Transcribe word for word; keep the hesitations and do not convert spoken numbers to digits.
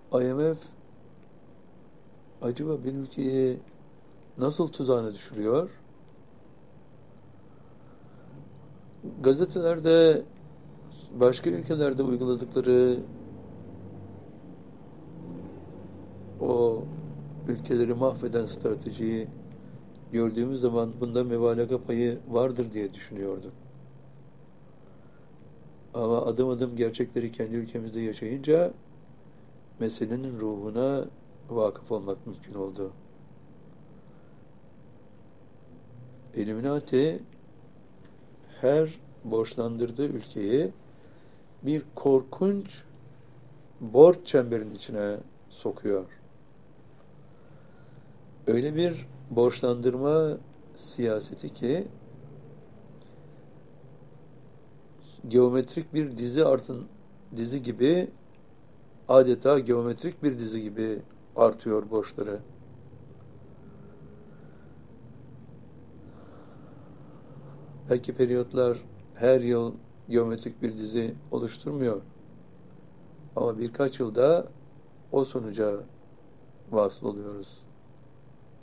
I M F acaba bir ülkeyi nasıl tuzağına düşürüyor? Gazetelerde başka ülkelerde uyguladıkları o ülkeleri mahveden stratejiyi gördüğümüz zaman bunda mübalağa payı vardır diye düşünüyordum. Ama adım adım gerçekleri kendi ülkemizde yaşayınca meselenin ruhuna vakıf olmak mümkün oldu. Illuminati her borçlandırdığı ülkeyi bir korkunç borç çemberinin içine sokuyor. Öyle bir borçlandırma siyaseti ki geometrik bir dizi artın dizi gibi adeta geometrik bir dizi gibi artıyor borçları. Belki periyotlar her yıl geometrik bir dizi oluşturmuyor. Ama birkaç yılda o sonuca vasıl oluyoruz.